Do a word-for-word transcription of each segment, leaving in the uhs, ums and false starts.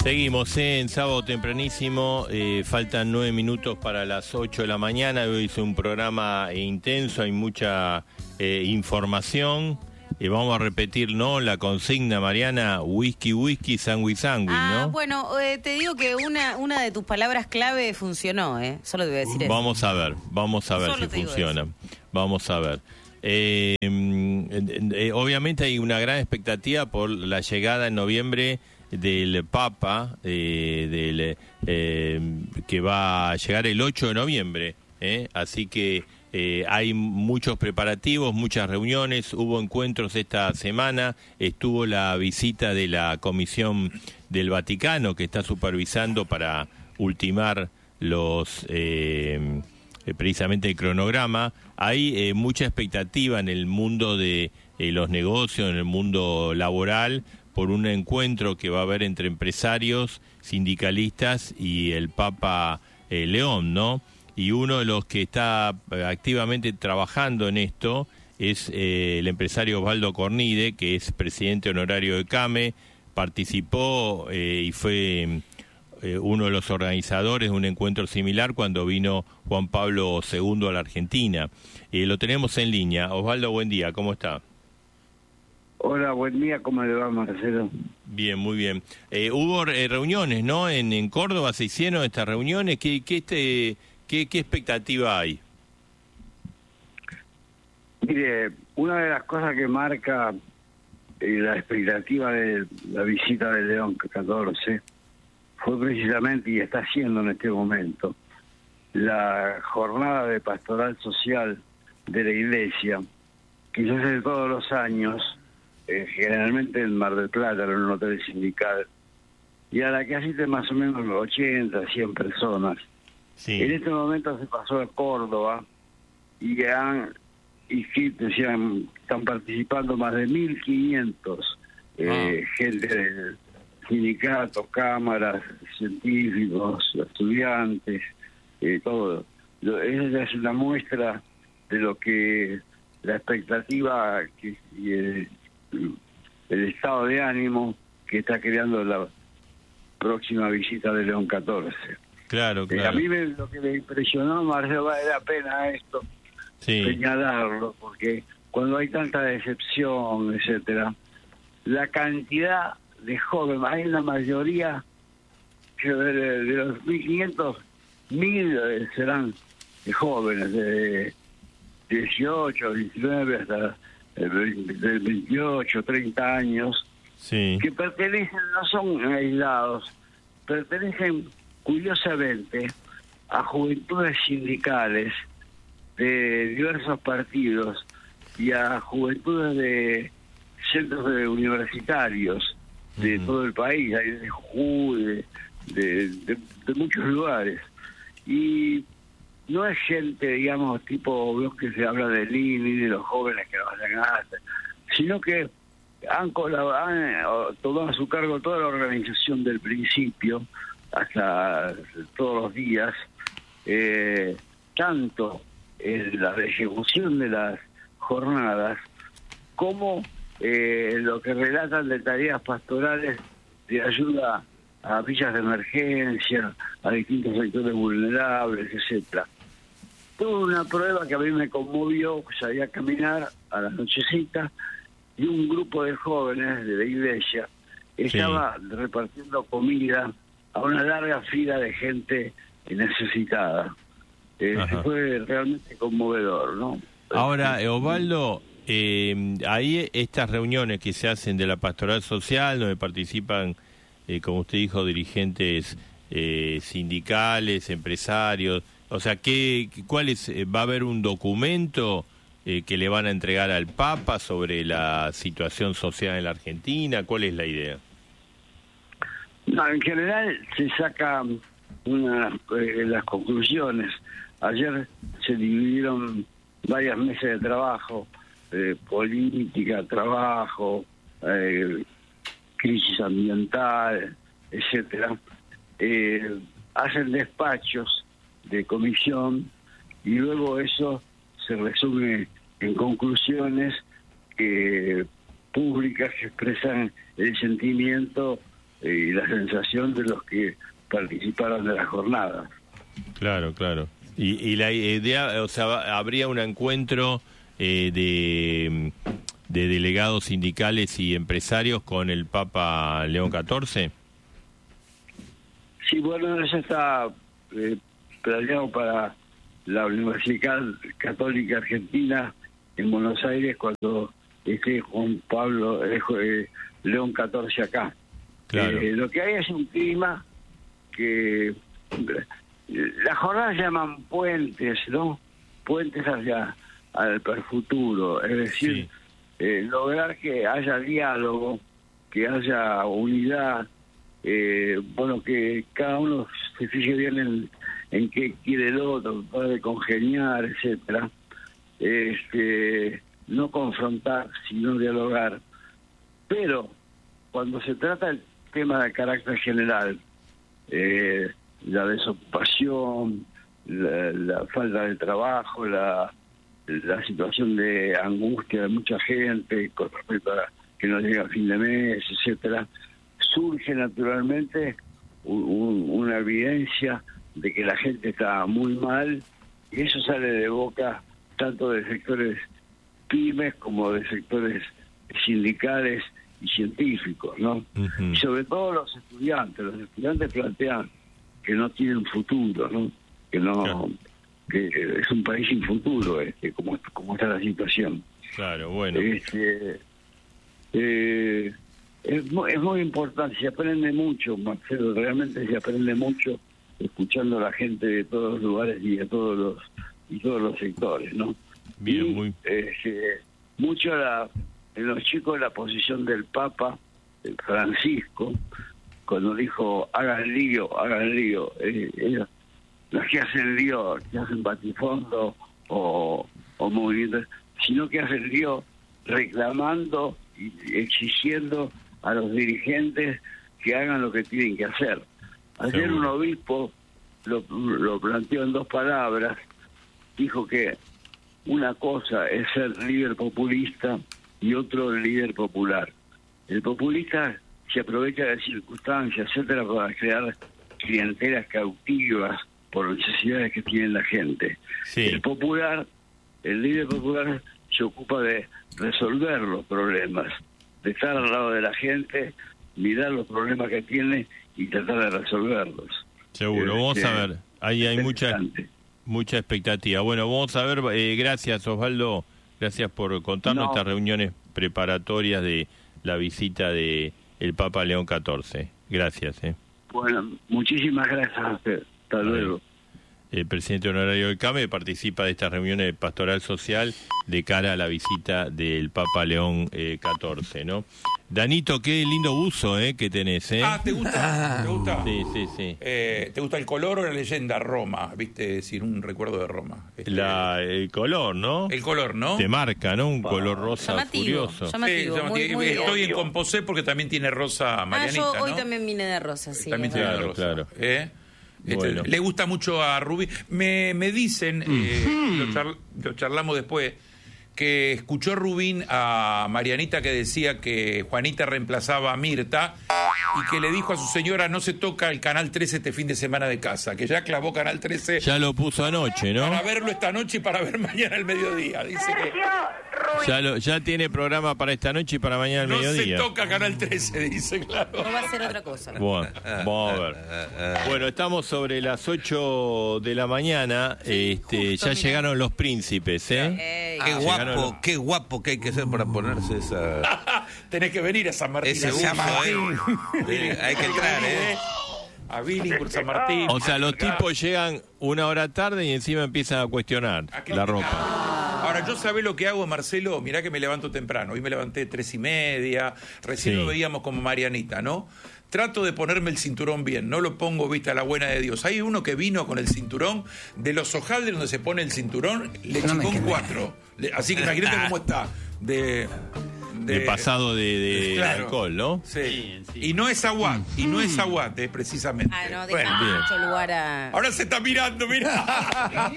Seguimos ¿eh? en sábado tempranísimo, eh, faltan nueve minutos para las ocho de la mañana. Hoy es un programa intenso, hay mucha eh, información. Eh, vamos a repetir, ¿no? La consigna, Mariana, whisky, whisky, sándwich, sándwich, ¿no? Ah, bueno, eh, te digo que una una de tus palabras clave funcionó, ¿eh? Solo te voy a decir eso. Vamos a ver, vamos a ver Solo si funciona. Vamos a ver. Eh, eh, obviamente hay una gran expectativa por la llegada en noviembre del Papa, eh, del, eh, que va a llegar el ocho de noviembre, ¿eh? Así que eh, hay muchos preparativos, muchas reuniones, hubo encuentros esta semana, estuvo la visita de la Comisión del Vaticano que está supervisando para ultimar los eh, precisamente el cronograma. Hay eh, mucha expectativa en el mundo de eh, los negocios, en el mundo laboral, por un encuentro que va a haber entre empresarios, sindicalistas y el Papa eh, León, ¿no? Y uno de los que está activamente trabajando en esto es eh, el empresario Osvaldo Cornide, que es presidente honorario de CAME, participó eh, y fue eh, uno de los organizadores de un encuentro similar cuando vino Juan Pablo segundo a la Argentina. Eh, lo tenemos en línea. Osvaldo, buen día, ¿cómo está? Hola, buen día, ¿cómo le va, Marcelo? Bien, muy bien. Eh, hubo eh, reuniones, ¿no? En, en Córdoba se hicieron estas reuniones. ¿Qué, qué, este, qué, qué expectativa hay? Mire, una de las cosas que marca eh, la expectativa de la visita de León catorce fue precisamente, y está haciendo en este momento, la jornada de pastoral social de la Iglesia, que se hace todos los años, Eh, generalmente en Mar del Plata, en un hotel sindical, y a la que asisten más o menos ochenta, cien personas. Sí. En este momento se pasó a Córdoba y han inscrito, se han, están participando más de mil quinientos eh, ah. gente del sindicato, cámaras, científicos, estudiantes, eh, todo. Esa es una muestra de lo que la expectativa que y el, el estado de ánimo que está creando la próxima visita de León catorce. Claro, claro. Eh, a mí me, lo que me impresionó, Marcelo, vale la pena esto, sí, señalarlo, porque cuando hay tanta decepción, etcétera, la cantidad de jóvenes, hay una mayoría, que de, de los mil quinientos, mil serán de jóvenes, de dieciocho, diecinueve hasta de veintiocho, treinta años, sí, que pertenecen, no son aislados, pertenecen curiosamente a juventudes sindicales de diversos partidos y a juventudes de centros de universitarios de uh-huh. todo el país, hay de Jujuy, de, de, de, de muchos lugares. Y no es gente, digamos, tipo, veo que se habla de Lini, de los jóvenes que lo vayan a hacer, sino que han, han tomado a su cargo toda la organización del principio hasta todos los días, eh, tanto en la ejecución de las jornadas como eh, lo que relatan de tareas pastorales de ayuda a villas de emergencia, a distintos sectores vulnerables, etcétera. Tuve una prueba que a mí me conmovió, salí a caminar a la nochecita y un grupo de jóvenes de la iglesia estaba sí. repartiendo comida a una larga fila de gente necesitada. Eh, fue realmente conmovedor, ¿no? Ahora, Osvaldo, eh, ahí estas reuniones que se hacen de la pastoral social, donde participan, eh, como usted dijo, dirigentes eh, sindicales, empresarios, o sea, ¿qué, cuál es, ¿va a haber un documento eh, que le van a entregar al Papa sobre la situación social en la Argentina? ¿Cuál es la idea? No, en general se sacan una, eh, las conclusiones. Ayer se dividieron varias mesas de trabajo, eh, política, trabajo, eh, crisis ambiental, etcétera. Eh, hacen despachos de comisión y luego eso se resume en conclusiones que, públicas que expresan el sentimiento eh, y la sensación de los que participaron de la jornada. Claro, claro. Y, y la idea, o sea, habría un encuentro eh, de, de delegados sindicales y empresarios con el Papa León catorce. Sí, bueno, eso está eh, planeado para la Universidad Católica Argentina en Buenos Aires cuando esté Juan Pablo eh, León catorce acá. Claro. Eh, lo que hay es un clima que las jornadas llaman puentes, ¿no? Puentes hacia al futuro, es decir, sí. eh, lograr que haya diálogo, que haya unidad, eh, bueno, que cada uno se fije bien en, en qué quiere el otro, puede congeniar, etcétera. Este, no confrontar, sino dialogar. Pero cuando se trata del tema de carácter general, eh, la desocupación, la, la falta de trabajo, la, la situación de angustia de mucha gente con respecto a que no llega a fin de mes, etcétera, surge naturalmente un, un, una evidencia de que la gente está muy mal, y eso sale de boca tanto de sectores pymes como de sectores sindicales y científicos, ¿no? Uh-huh. Y sobre todo los estudiantes. Los estudiantes plantean que no tienen futuro, ¿no? Que no, claro. que es un país sin futuro, este, como, como está la situación. Claro, bueno. Este, eh, es, es muy importante, se aprende mucho, Marcelo, realmente se aprende mucho escuchando a la gente de todos los lugares y de todos los y todos los sectores, ¿no? Bien, y, muy. Eh, mucho la, en los chicos la posición del Papa Francisco, cuando dijo hagan lío, hagan lío, eh, ellos, los que hacen lío, que hacen batifondo o, o movimientos, sino que hacen lío reclamando y exigiendo a los dirigentes que hagan lo que tienen que hacer. Ayer Seguro. Un obispo lo, lo planteó en dos palabras, dijo que una cosa es ser líder populista y otro líder popular. El populista se aprovecha de circunstancias, etcétera, para crear clientelas cautivas por necesidades que tiene la gente. Sí. El popular, el líder popular se ocupa de resolver los problemas, de estar al lado de la gente, mirar los problemas que tiene y tratar de resolverlos. Seguro, eh, vamos eh, a ver, ahí hay mucha mucha expectativa. Bueno, vamos a ver, eh, gracias Osvaldo, gracias por contarnos no. estas reuniones preparatorias de la visita de el Papa León catorce. Gracias. Eh. Bueno, muchísimas gracias a usted. Hasta luego. El presidente honorario del CAME participa de estas reuniones de pastoral social de cara a la visita del Papa León eh, catorce, ¿no? Danito, qué lindo buzo eh, que tenés, ¿eh? Ah, ¿te gusta? ¿Te gusta? Sí, sí, sí. Eh, ¿Te gusta el color o la leyenda Roma? ¿Viste? Decir, un recuerdo de Roma. Este, la, el color, ¿no? El color, ¿no? Te marca, ¿no? Un color rosa llamativo, furioso. Llamativo, sí, llamativo. Muy, muy Estoy bien. En Composé porque también tiene rosa Marianita, Ah, yo hoy ¿no? también vine de rosa, sí. También tiene claro, rosa. claro. ¿Eh? Este, bueno. Le gusta mucho a Rubí. Me, me dicen, mm. eh, lo, char, lo charlamos después, que escuchó Rubín a Marianita que decía que Juanita reemplazaba a Mirta y que le dijo a su señora no se toca el Canal trece este fin de semana de casa, que ya clavó Canal trece. Ya lo puso anoche, ¿no? Para verlo esta noche y para ver mañana al mediodía. Dice que ya, lo, ya tiene programa para esta noche y para mañana al no mediodía. No se toca Canal trece, dice, claro. No va a ser otra cosa. Bueno, vamos a ver. Bueno, estamos sobre las ocho de la mañana. Sí, este, justo, ya mira. Llegaron los príncipes, ¿eh? Ey. Qué guapo, los... qué guapo que hay que ser para ponerse esa... Tenés que venir a San Martín. Ese uso, ¿eh? Hay que entrar, ¿eh? A Billinghurst, San Martín. O sea, los tipos llegan una hora tarde y encima empiezan a cuestionar la ropa. Ahora, yo sabés lo que hago, Marcelo, mirá que me levanto temprano. Hoy me levanté tres y media, recién sí. Lo veíamos como Marianita, ¿no? Trato de ponerme el cinturón bien, no lo pongo, viste, a la buena de Dios. Hay uno que vino con el cinturón, de los hojaldres donde se pone el cinturón, le no chicó un cuatro. Le, así que imagínate cómo está. De... De, de pasado de, de claro, alcohol, ¿no? Sí. sí, sí. Y no es aguat, y no es aguat, eh, precisamente. Ah, no, deja bueno, mucho lugar a... Ahora se está mirando, mira.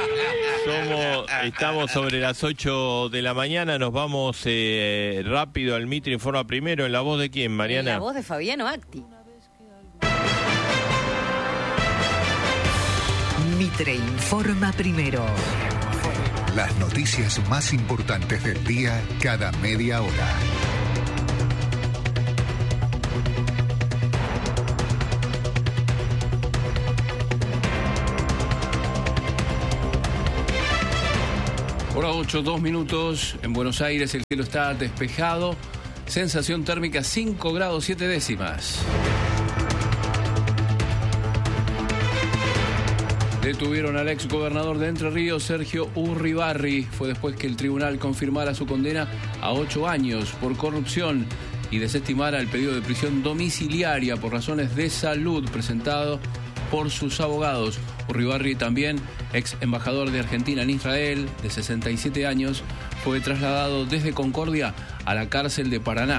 Somos, estamos sobre las ocho de la mañana, nos vamos eh, rápido al Mitre Informa Primero. ¿En la voz de quién, Mariana? En la voz de Fabiano Acti. Mitre informa primero. Las noticias más importantes del día cada media hora. Hora ocho, dos minutos. En Buenos Aires el cielo está despejado. Sensación térmica cinco grados siete décimas. Detuvieron al ex gobernador de Entre Ríos, Sergio Urribarri. Fue después que el tribunal confirmara su condena a ocho años por corrupción y desestimara el pedido de prisión domiciliaria por razones de salud presentado por sus abogados. Urribarri, también ex embajador de Argentina en Israel, de sesenta y siete años, fue trasladado desde Concordia a la cárcel de Paraná.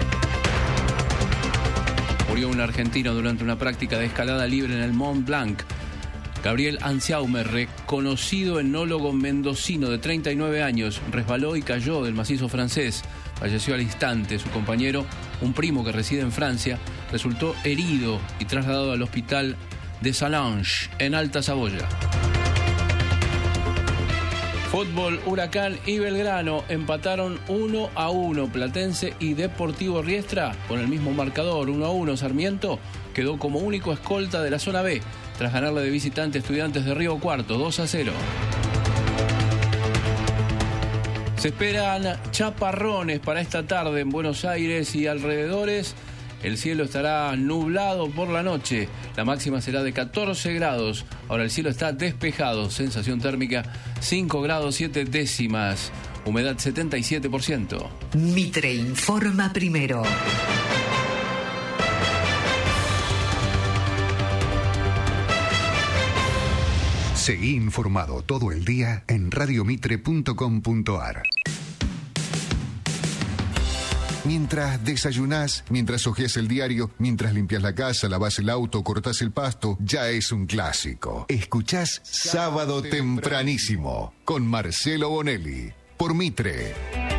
Murió un argentino durante una práctica de escalada libre en el Mont Blanc. Gabriel Ansiaume, reconocido enólogo mendocino de treinta y nueve años, resbaló y cayó del macizo francés. Falleció al instante. Su compañero, un primo que reside en Francia, resultó herido y trasladado al hospital de Salange, en Alta Saboya. Fútbol, Huracán y Belgrano empataron uno a uno. Platense y Deportivo Riestra con el mismo marcador, uno a uno. Sarmiento quedó como único escolta de la zona B tras ganarle de visitante a Estudiantes de Río Cuarto, dos a cero. Se esperan chaparrones para esta tarde en Buenos Aires y alrededores. El cielo estará nublado por la noche. La máxima será de catorce grados. Ahora el cielo está despejado. Sensación térmica cinco grados siete décimas. Humedad setenta y siete por ciento. Mitre informa primero. Seguí informado todo el día en radio mitre punto com punto ar. Mientras desayunás, mientras hojeas el diario, mientras limpias la casa, lavas el auto, cortás el pasto, ya es un clásico. Escuchás Sábado Tempranísimo con Marcelo Bonelli por Mitre.